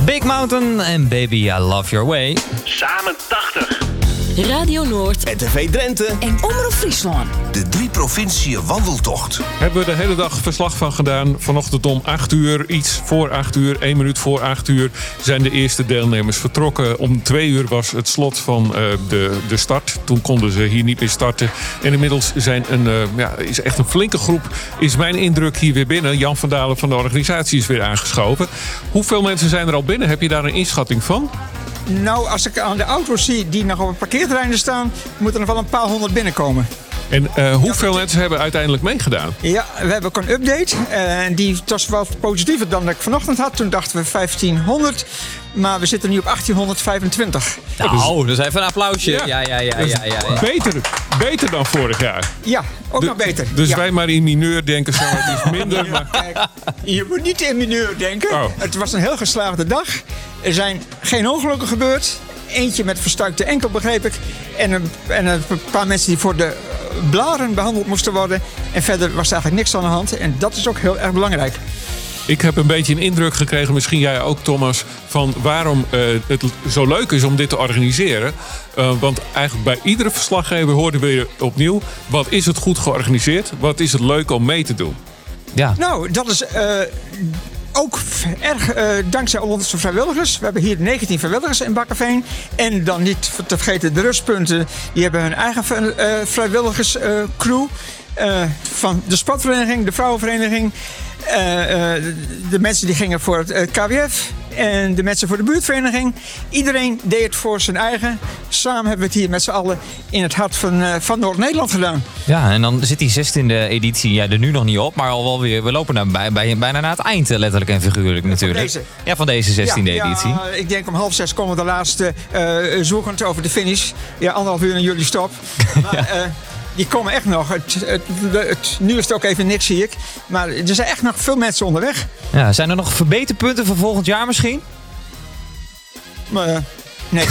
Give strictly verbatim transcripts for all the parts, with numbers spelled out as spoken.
Big Mountain en Baby I Love Your Way. Samen tachtig. Radio Noord en T V Drenthe en Omroep Friesland. De drie provinciën wandeltocht. Hebben we de hele dag verslag van gedaan. Vanochtend om acht uur, iets voor acht uur, één minuut voor acht uur... zijn de eerste deelnemers vertrokken. Om twee uur was het slot van uh, de, de start. Toen konden ze hier niet meer starten. En inmiddels zijn een, uh, ja, is echt een flinke groep, is mijn indruk hier weer binnen. Jan van Dalen van de organisatie is weer aangeschoven. Hoeveel mensen zijn er al binnen? Heb je daar een inschatting van? Nou, als ik aan de auto's zie die nog op het parkeerterrein staan, moeten er nog wel een paar honderd binnenkomen. En uh, hoeveel ja, mensen hebben uiteindelijk meegedaan? Ja, we hebben ook een update. En uh, die was wel positiever dan dat ik vanochtend had. Toen dachten we vijftienhonderd. Maar we zitten nu op achttienhonderdvijfentwintig. Nou, dus even een applausje. Ja, ja, ja, ja, ja, ja, ja. Beter, beter dan vorig jaar. Ja, ook de, nog beter. Dus ja. wij maar in mineur denken, zo, het is minder. Maar... Kijk, je moet niet in mineur denken. Oh. Het was een heel geslaagde dag. Er zijn geen ongelukken gebeurd. Eentje met verstuikte enkel, begreep ik. En een, en een paar mensen die voor de blaren behandeld moesten worden. En verder was er eigenlijk niks aan de hand. En dat is ook heel erg belangrijk. Ik heb een beetje een indruk gekregen, misschien jij ook, Thomas, van waarom uh, het zo leuk is om dit te organiseren. Uh, want eigenlijk bij iedere verslaggever hoorden we weer opnieuw, wat is het goed georganiseerd? Wat is het leuk om mee te doen? Ja. Nou, dat is uh, ook erg uh, dankzij onze vrijwilligers. We hebben hier negentien vrijwilligers in Bakkeveen. En dan niet te vergeten de rustpunten. Die hebben hun eigen uh, vrijwilligerscrew. Uh, van de sportvereniging, de vrouwenvereniging. Uh, uh, de mensen die gingen voor het uh, K W F en de mensen voor de buurtvereniging. Iedereen deed het voor zijn eigen. Samen hebben we het hier met z'n allen in het hart van, uh, van Noord-Nederland gedaan. Ja, en dan zit die zestiende editie ja, er nu nog niet op, maar al wel weer, we lopen naar, bij, bij, bijna naar het eind, letterlijk en figuurlijk natuurlijk. Van deze? Ja, van deze zestiende ja, editie. Ja, ik denk om half zes komen we de laatste uh, zoekend over de finish. Ja, anderhalf uur en jullie stop. Maar, ja. uh, Die komen echt nog. Het, het, het, nu is het ook even niks, zie ik. Maar er zijn echt nog veel mensen onderweg. Ja, zijn er nog verbeterpunten voor volgend jaar misschien? Maar, uh, nee.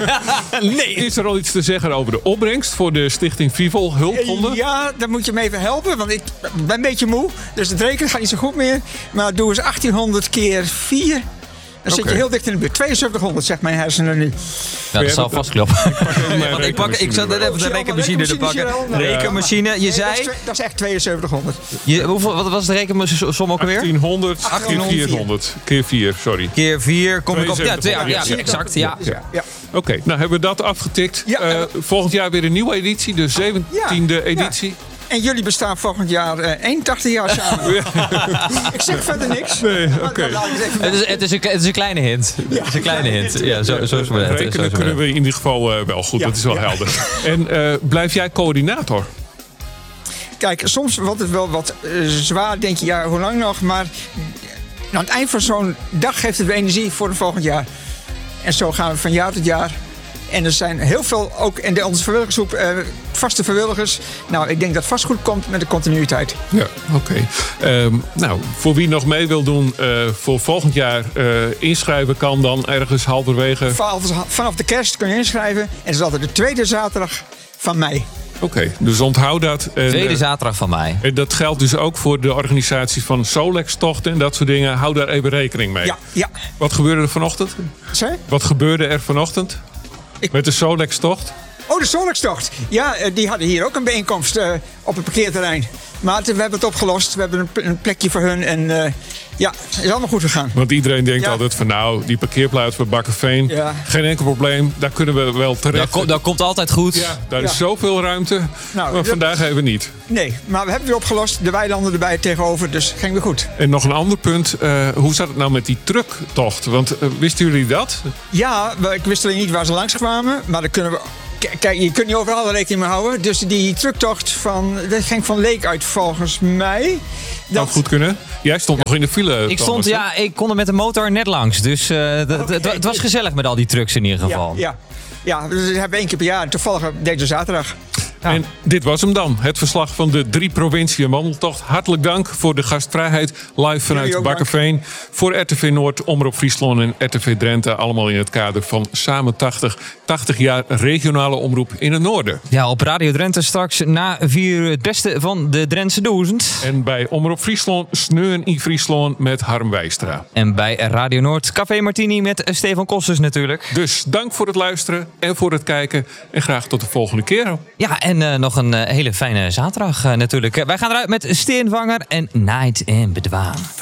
nee. Is er al iets te zeggen over de opbrengst voor de stichting Vival Hulphonden? Ja, dan moet je me even helpen. Want ik ben een beetje moe. Dus het rekenen gaat niet zo goed meer. Maar doe eens achttienhonderd keer vier. Dan zit okay. je heel dicht in de buurt. tweeënzeventighonderd zegt mijn hersenen nu. Ja, dat zal vastkloppen. Ik, ik, pak, ik zat net even de rekenmachine te pakken. De rekenmachine, je nee, zei... Dat is, dat is echt tweeënzeventighonderd. Je, hoeveel, wat was de rekensom ook alweer? achttienhonderd keer vierhonderd. Keer vier, sorry. Keer vier, kom ik op... Ja, ja, ja, ja exact. Ja. Ja. Ja. Oké, okay, nou hebben we dat afgetikt. Ja, uh, volgend jaar weer een nieuwe editie, de zeventiende ja, editie. Ja. En jullie bestaan volgend jaar uh, eenentachtig jaar samen. Ik zeg verder niks. Nee, oké. Okay. Het, is, het, is een, het is een kleine hint. Ja, het is een kleine hint. Ja, zo, zo is het. Rekenen zo is kunnen we in ieder geval uh, wel goed. Ja, dat is wel ja. helder. En uh, blijf jij coördinator? Kijk, soms wordt het wel wat uh, zwaar. Denk je, ja, hoe lang nog? Maar aan het eind van zo'n dag geeft het weer energie voor het volgend jaar. En zo gaan we van jaar tot jaar. En er zijn heel veel, ook in de, onze vrijwilligersgroep, uh, vaste vrijwilligers. Nou, ik denk dat het vast goed komt met de continuïteit. Ja, oké. Okay. Um, nou, voor wie nog mee wil doen uh, voor volgend jaar uh, inschrijven kan dan ergens halverwege... Vanaf de kerst kun je inschrijven. En dat is altijd de tweede zaterdag van mei. Oké, okay, dus onthoud dat. En, tweede zaterdag van mei. En dat geldt dus ook voor de organisatie van Solex-tochten en dat soort dingen. Hou daar even rekening mee. Ja, ja. Wat gebeurde er vanochtend? Sorry? Wat gebeurde er vanochtend? Ik... Met de Solex-tocht? Oh, de Solex-tocht. Ja, die hadden hier ook een bijeenkomst uh, op het parkeerterrein. Maar we hebben het opgelost. We hebben een, een plekje voor hun. En uh, ja, het is allemaal goed gegaan. Want iedereen denkt ja. altijd van nou, die parkeerplaats bij Bakkeveen. Ja. Geen enkel probleem. Daar kunnen we wel terecht. Dat, kom, dat komt altijd goed. Ja, daar is ja. zoveel ruimte. Nou, maar dat... vandaag even niet. Nee, maar we hebben het weer opgelost. De weilanden erbij tegenover. Dus ging weer goed. En nog een ander punt. Uh, hoe zat het nou met die trucktocht? Want uh, wisten jullie dat? Ja, ik wist alleen niet waar ze langskwamen. Maar dan kunnen we... Kijk, je kunt niet overal rekening mee houden. Dus die trucktocht van, dat ging van Leek uit volgens mij. Dat zou goed kunnen. Jij stond ja. nog in de file. Ik stond, Thomas, ja, ik kon er met de motor net langs. Dus uh, okay. het, het was gezellig met al die trucks in ieder geval. Ja, ja. ja dus we hebben één keer per jaar. Toevallig deze zaterdag. Ja. En dit was hem dan. Het verslag van de drie provinciën wandeltocht. Hartelijk dank voor de gastvrijheid. Live vanuit Jullie ook Bakkerveen. Voor R T V Noord, Omroep Friesland en R T V Drenthe. Allemaal in het kader van Samen tachtig. tachtig jaar regionale omroep in het noorden. Ja, op Radio Drenthe straks na vier uur het beste van de Drentse duizend. En bij Omroep Friesland, Sneun in Friesland met Harm Wijstra. En bij Radio Noord, Café Martini met Stefan Kossers natuurlijk. Dus dank voor het luisteren en voor het kijken. En graag tot de volgende keer. Ja, en uh, nog een uh, hele fijne zaterdag uh, natuurlijk. Uh, wij gaan eruit met Steenvanger en Night in Bedwaan.